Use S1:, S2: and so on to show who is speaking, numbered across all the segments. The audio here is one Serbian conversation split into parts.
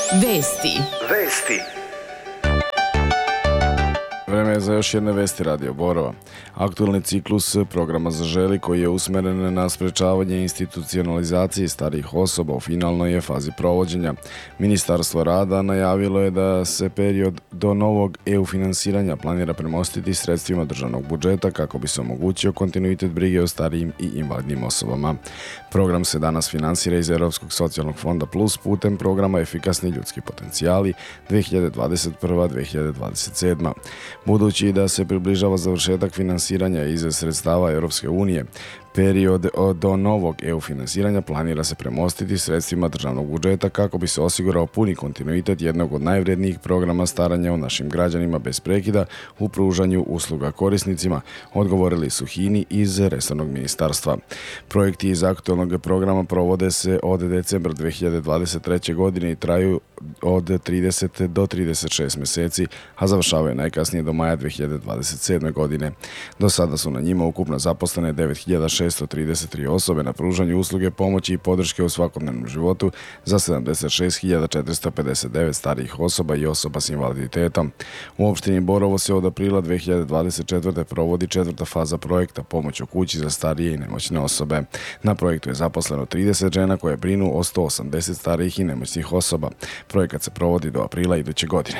S1: Vesti.
S2: Vreme je za još jedne vesti Radio Borova. Aktualni ciklus programa Zaželi, koji je usmeren na sprečavanje institucionalizacije starijih osoba, u finalnoj je fazi provođenja. Ministarstvo rada najavilo je da se period do novog EU finansiranja planira premostiti sredstvima državnog budžeta kako bi se omogućio kontinuitet brige o starijim i invalidnim osobama. Program se danas finansira iz Europskog socijalnog fonda Plus putem programa Efikasni ljudski potencijali 2021-2027. Budući da se približava završetak finansiranja iz sredstava Europske unije, period do novog EU finansiranja planira se premostiti sredstvima državnog budžeta kako bi se osigurao puni kontinuitet jednog od najvrednijih programa staranja o našim građanima bez prekida u pružanju usluga korisnicima, odgovorili su HINI iz resornog ministarstva. Projekti iz aktualnog programa provode se od decembra 2023. godine i traju od 30 do 36 meseci, a završavaju najkasnije do maja 2027. godine. Do sada su na njima ukupno zaposlene 9.633 osobe na pružanju usluge pomoći i podrške u svakodnevnom životu za 76.459 starijih osoba i osoba s invaliditetom. U opštini Borovo se od aprila 2024. provodi četvrta faza projekta Pomoć u kući za starije i nemoćne osobe. Na projektu je zaposleno 30 žena koje brinu o 180 starijih i nemoćnih osoba. Projekat se provodi do aprila iduće godine.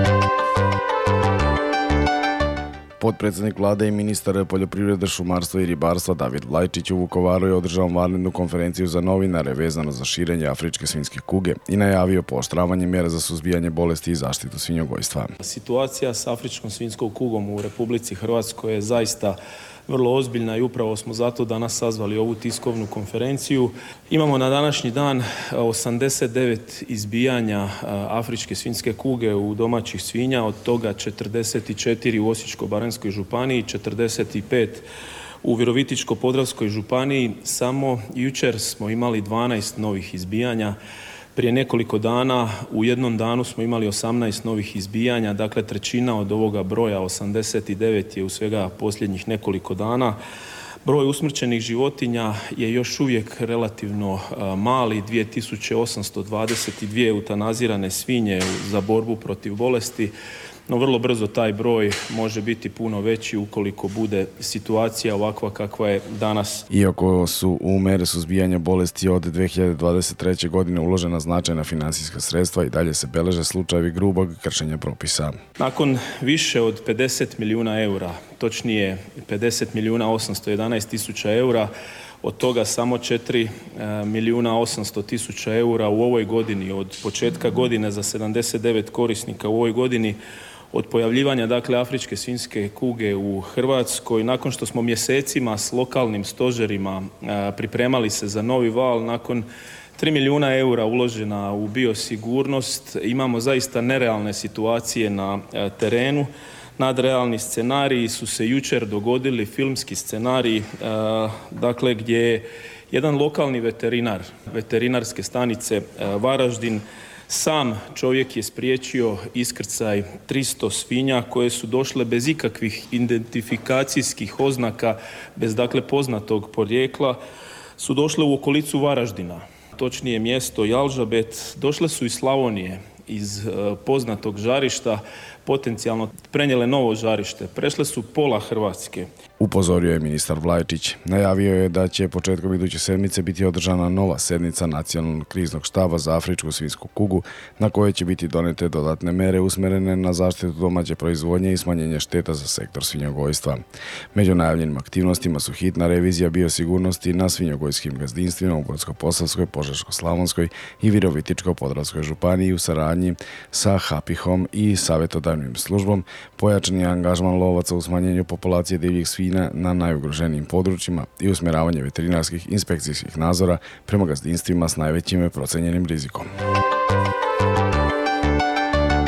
S2: Potpredsjednik vlade i ministar poljoprivrede, šumarstva i ribarstva David Vlajčić u Vukovaru je održao vanrednu konferenciju za novinare vezano za širenje afričke svinjske kuge i najavio pooštravanje mjera za suzbijanje bolesti i zaštitu svinjogojstva.
S3: Situacija s afričkom svinjskom kugom u Republici Hrvatskoj je zaista vrlo ozbiljna i upravo smo zato danas sazvali ovu tiskovnu konferenciju. Imamo na današnji dan 89 izbijanja afričke svinjske kuge u domaćih svinja, od toga 44 u Osječko-baranjskoj županiji, 45 u Virovitičko-podravskoj županiji. Samo jučer smo imali 12 novih izbijanja. Prije nekoliko dana, u jednom danu smo imali 18 novih izbijanja, dakle trećina od ovoga broja, 89 je u svega posljednjih nekoliko dana. Broj usmrćenih životinja je još uvijek relativno mali, 2822 eutanazirane svinje za borbu protiv bolesti, no vrlo brzo taj broj može biti puno veći ukoliko bude situacija ovakva kakva je danas.
S2: Iako su u mere suzbijanja bolesti od 2023. godine uložena značajna financijska sredstva, i dalje se beleže slučajevi grubog kršenja propisa.
S3: Nakon više od 50 milijuna eura, točnije 50 milijuna 811 tisuća eura, od toga samo 4 milijuna 800 tisuća eura u ovoj godini, od početka godine za 79 korisnika u ovoj godini, od pojavljivanja dakle afričke svinjske kuge u Hrvatskoj, nakon što smo mjesecima s lokalnim stožerima pripremali se za novi val, nakon 3 milijuna eura uložena u biosigurnost, imamo zaista nerealne situacije na terenu. Nadrealni scenariji su se jučer dogodili, filmski scenarij, dakle gdje je jedan lokalni veterinar, veterinarske stanice Varaždin, sam čovjek je spriječio iskrcaj 300 svinja koje su došle bez ikakvih identifikacijskih oznaka, bez dakle poznatog porijekla, su došle u okolicu Varaždina, točnije mjesto Jalžabet, došle su iz Slavonije, iz poznatog žarišta, potencijalno prenijele novo žarište, prešle su pola Hrvatske.
S2: Upozorio je ministar Vlajčić. Najavio je da će početkom iduće sedmice biti održana nova sednica Nacionalnog kriznog štaba za afričku svinjsku kugu, na kojoj će biti donete dodatne mere usmjerene na zaštitu domaće proizvodnje i smanjenje šteta za sektor svinjogojstva. Među najavljenim aktivnostima su hitna revizija biosigurnosti na svinjogojskim gazdinstvima u Brodsko-posavskoj, Požeško-slavonskoj i Virovitičko-podravskoj županiji u saradnji sa HAPIH-om i savjetodavnim službom, pojačani angažman lovaca u smanjenju populacije divljih svinja na najugroženijim područjima i usmjeravanje veterinarskih inspekcijskih nadzora prema gazdinstvima s najvećim procenjenim rizikom.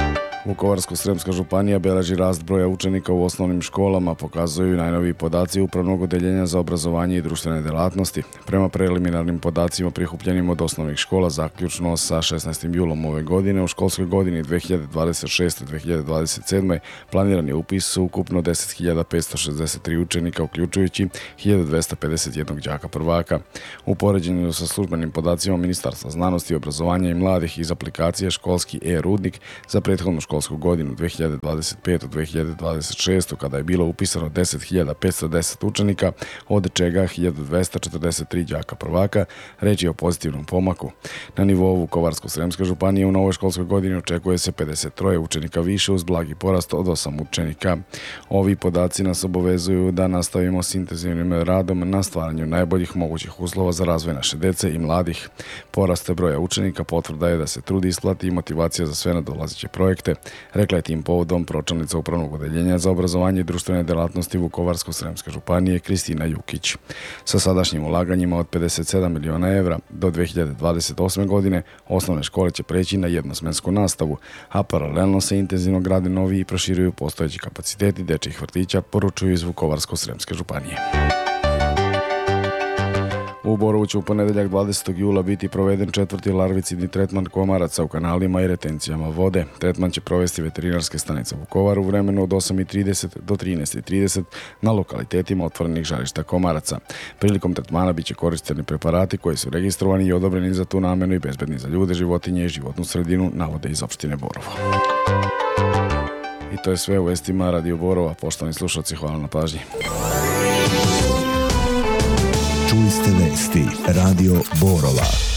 S2: Vukovarsko-srijemska županija beleži rast broja učenika u osnovnim školama, pokazuju i najnoviji podaci Upravnog odeljenja za obrazovanje i društvene delatnosti. Prema preliminarnim podacima prikupljenim od osnovnih škola zaključno sa 16. julom ove godine, u školskoj godini 2026-2027 planiran je upis ukupno 10.563 učenika, uključujući 1.251 đaka prvaka. U poređenju sa službenim podacima Ministarstva znanosti, obrazovanja i mladih iz aplikacije Školski e-rudnik za prethodnu školsku godinu 2025-2026, kada je bilo upisano 10.510 učenika, od čega 1.243 đaka prvaka, reč je o pozitivnom pomaku. Na nivou Vukovarsko-srijemske županije u novoj školskoj godini očekuje se 53 učenika više uz blagi porast od 8 učenika. Ovi podaci nas obavezuju da nastavimo s intenzivnim radom na stvaranju najboljih mogućih uslova za razvoj naše dece i mladih. Porast broja učenika potvrda je da se trud isplati i motivacija za sve nadolazeće projekte, rekla je tim povodom pročelnica Upravnog odeljenja za obrazovanje i društvene delatnosti Vukovarsko-srijemske županije Kristina Jukić. Sa sadašnjim ulaganjima od 57 miliona evra do 2028. godine osnovne škole će preći na jednosmensku nastavu, a paralelno se intenzivno grade novi i proširuju postojeći kapaciteti dečjih vrtića, poručuju iz Vukovarsko-srijemske županije. U Borovu će u ponedeljak 20. jula biti proveden 4. larvicidni tretman komaraca u kanalima i retencijama vode. Tretman će provesti veterinarske stanice u Vukovaru u vremenu od 8.30 do 13.30 na lokalitetima otvorenih žarišta komaraca. Prilikom tretmana biće korišteni preparati koji su registrovani i odobreni za tu namenu i bezbedni za ljude, životinje i životnu sredinu, navode iz opštine Borovo. I to je sve u vestima Radio Borova. Poštovani slušalci, hvala na pažnji.
S1: Čuli ste vesti Radio Borova.